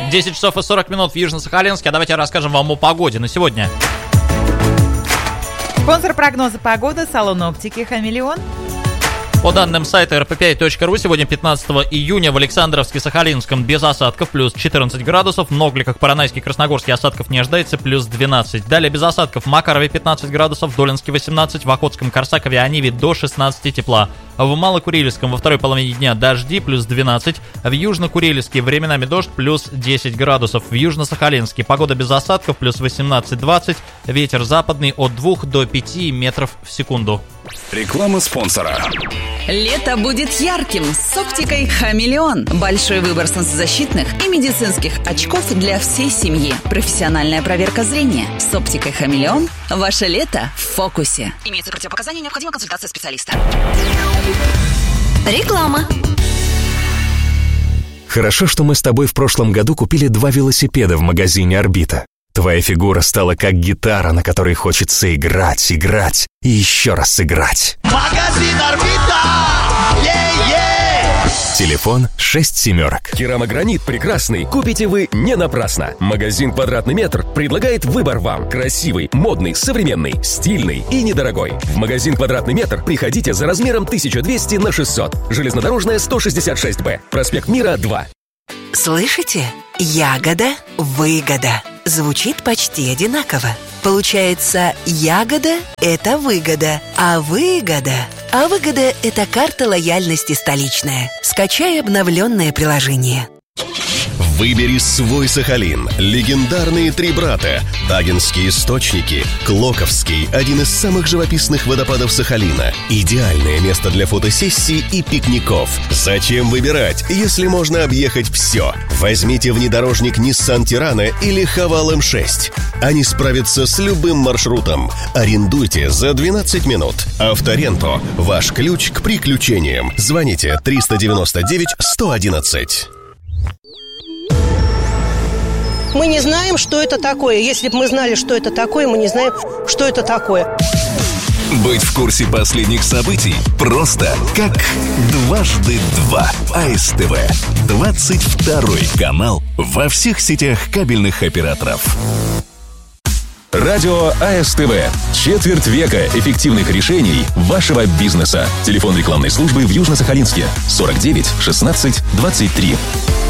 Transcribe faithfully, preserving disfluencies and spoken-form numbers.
десять часов и сорок минут в Южно-Сахалинске. А давайте расскажем вам о погоде на сегодня. Спонсор прогноза погоды — салон оптики «Хамелеон». По данным сайта эр пэ пять точка ру, сегодня пятнадцатого июня в Александровске, Сахалинском без осадков, плюс четырнадцать градусов, в Новгликах, Поронайске, Красногорске осадков не ожидается, плюс двенадцать. Далее без осадков в Макарове пятнадцать градусов, в Долинске восемнадцать, в Охотском, Корсакове, Ониве до шестнадцати тепла. В Малокурильском во второй половине дня дожди, плюс двенадцать, в Южно-Курильске временами дождь, плюс десять градусов, в Южно-Сахалинске погода без осадков, плюс восемнадцать-двадцать, ветер западный от двух до пяти метров в секунду. Реклама спонсора. Лето будет ярким с оптикой «Хамелеон». Большой выбор солнцезащитных и медицинских очков для всей семьи. Профессиональная проверка зрения. С оптикой «Хамелеон» ваше лето в фокусе. Имеются противопоказания, необходима консультация специалиста. Реклама. Хорошо, что мы с тобой в прошлом году купили два велосипеда в магазине «Орбита». Твоя фигура стала как гитара, на которой хочется играть, играть и еще раз играть. Магазин «Орбита». Е-е! Телефон шесть семерок. Керамогранит прекрасный купите вы не напрасно. Магазин «Квадратный метр» предлагает выбор вам. Красивый, модный, современный, стильный и недорогой. В магазин «Квадратный метр» приходите за размером тысяча двести на шестьсот. Железнодорожная сто шестьдесят шесть бэ. Проспект Мира, два. Слышите? Ягода, выгода. Звучит почти одинаково. Получается, ягода – это выгода, а выгода… А выгода – это карта лояльности столичная. Скачай обновленное приложение. Выбери свой Сахалин. Легендарные три брата. Агинские источники. Клоковский – один из самых живописных водопадов Сахалина. Идеальное место для фотосессий и пикников. Зачем выбирать, если можно объехать все? Возьмите внедорожник Nissan Tirana или Haval эм шесть. Они справятся с любым маршрутом. Арендуйте за двенадцать минут. Авторенто – ваш ключ к приключениям. Звоните триста девяносто девять сто одиннадцать. Мы не знаем, что это такое. Если бы мы знали, что это такое, мы не знаем, что это такое. Быть в курсе последних событий просто как дважды два. а эс тэ вэ. двадцать второй канал во всех сетях кабельных операторов. Радио а эс тэ вэ. Четверть века эффективных решений вашего бизнеса. Телефон рекламной службы в Южно-Сахалинске сорок девять шестнадцать двадцать три.